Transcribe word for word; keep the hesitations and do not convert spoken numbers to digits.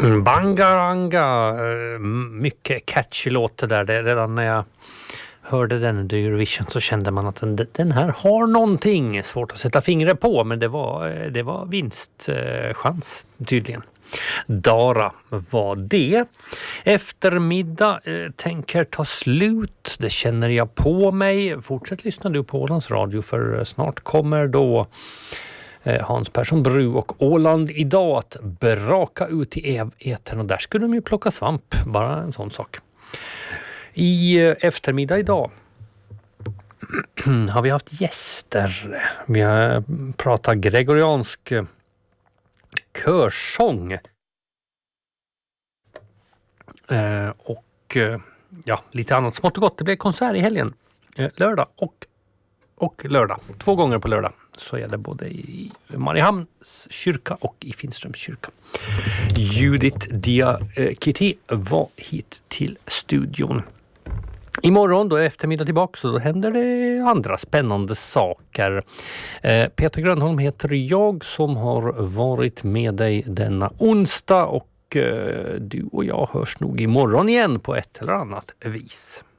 Bangaranga, mycket catchy låt det där. Det, redan när jag hörde den under Eurovision så kände man att den, den här har någonting. Svårt att sätta fingret på, men det var, det var vinstchans tydligen. Dara var det. Eftermiddag eh, tänker ta slut. Det känner jag på mig. Fortsätt lyssna du på Ålands Radio, för snart kommer då Hans Persson Bru och Åland idag att braka ut i etern, och där skulle de ju plocka svamp, bara en sån sak. I eftermiddag idag har vi haft gäster. Vi har pratat gregoriansk körsång eh, och ja, lite annat smått och gott. Det blev konsert i helgen, eh, lördag och, och lördag. Två gånger på lördag så är det både i Mariehamns kyrka och i Finströms kyrka. Judith Diakité var hit till studion. Imorgon då är eftermiddag tillbaka, så då händer det andra spännande saker. Eh, Peter Grönholm heter jag som har varit med dig denna onsdag, och eh, du och jag hörs nog imorgon igen på ett eller annat vis.